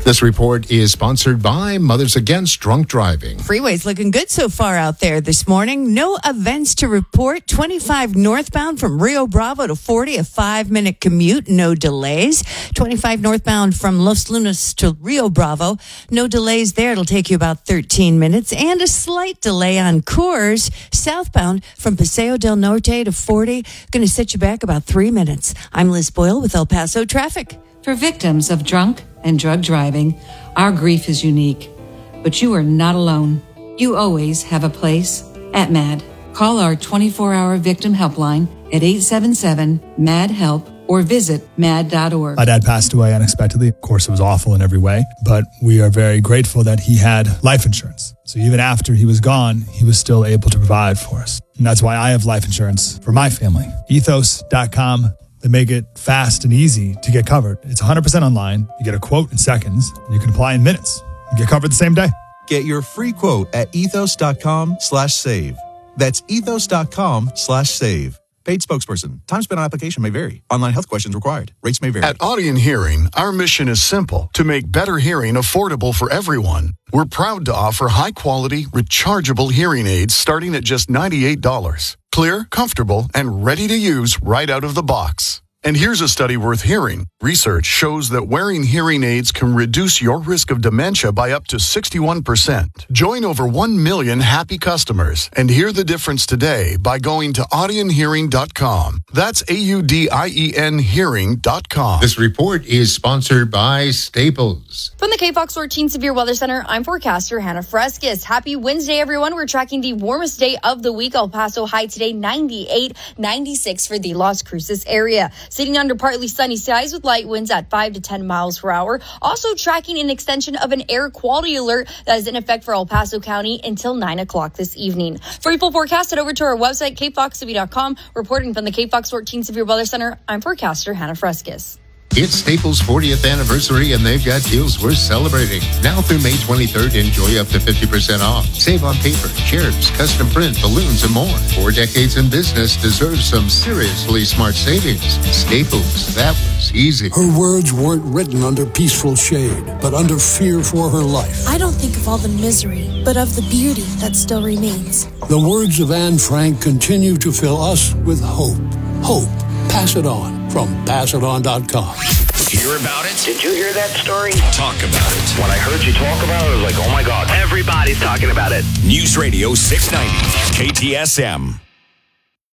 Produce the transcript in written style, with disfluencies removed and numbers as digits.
This report is sponsored by Mothers Against Drunk Driving. Freeway's looking good so far out there this morning. No events to report. 25 northbound from Rio Bravo to 40, a 5-minute commute. No delays. 25 northbound from Los Lunas to Rio Bravo. No delays there. It'll take you about 13 minutes. And a slight delay on Coors southbound from Paseo del Norte to 40. Going to set you back about 3 minutes. I'm Liz Boyle with El Paso Traffic. For victims of drunk and drug driving, our grief is unique. But you are not alone. You always have a place at MAD. Call our 24-hour victim helpline at 877-MAD-HELP or visit mad.org. My dad passed away unexpectedly. Of course, it was awful in every way, but we are very grateful that he had life insurance. So even after he was gone, he was still able to provide for us. And that's why I have life insurance for my family. Ethos.com. They make it fast and easy to get covered. It's 100% online. You get a quote in seconds, and you can apply in minutes. You get covered the same day. Get your free quote at ethos.com/save. That's ethos.com/save. Paid spokesperson. Time spent on application may vary. Online health questions required. Rates may vary. At Audion Hearing, our mission is simple: to make better hearing affordable for everyone. We're proud to offer high-quality, rechargeable hearing aids starting at just $98. Clear, comfortable, and ready to use right out of the box. And here's a study worth hearing. Research shows that wearing hearing aids can reduce your risk of dementia by up to 61%. Join over 1 million happy customers and hear the difference today by going to audionhearing.com. That's AUDIEN hearing.com. This report is sponsored by Staples. From the KFOX 14 Severe Weather Center, I'm forecaster Hannah Frescus. Happy Wednesday, everyone. We're tracking the warmest day of the week. El Paso high today, 98, 96 for the Las Cruces area. Sitting under partly sunny skies with light winds at 5 to 10 miles per hour. Also tracking an extension of an air quality alert that is in effect for El Paso County until 9 o'clock this evening. For your full forecast, head over to our website, kfoxtv.com. Reporting from the KFOX 14 Severe Weather Center, I'm forecaster Hannah Frescus. It's Staples' 40th anniversary, and they've got deals worth celebrating. Now through May 23rd, enjoy up to 50% off. Save on paper, chairs, custom print, balloons, and more. 4 decades in business deserves some seriously smart savings. Staples, that was easy. Her words weren't written under peaceful shade, but under fear for her life. I don't think of all the misery, but of the beauty that still remains. The words of Anne Frank continue to fill us with hope. Hope. Pass it on from PassItOn.com. Hear about it? Did you hear that story? Talk about it. When I heard you talk about it, I was like, oh my God. Everybody's talking about it. News Radio 690, KTSM.